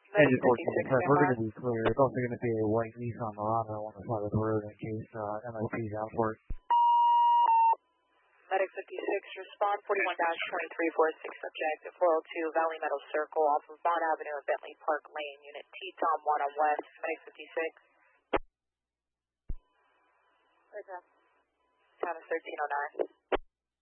Engine 14, correct. We're going to be clear. It's also going to be a white Nissan Murano on the side of the road in case MSP is out for it. Medic 56, respond 41-2346, subject at 402 Valley Meadow Circle off of Vaughn Avenue and Bentley Park Lane, unit T-Tom 1 on West, Medic 56. Okay. Time is 13:09.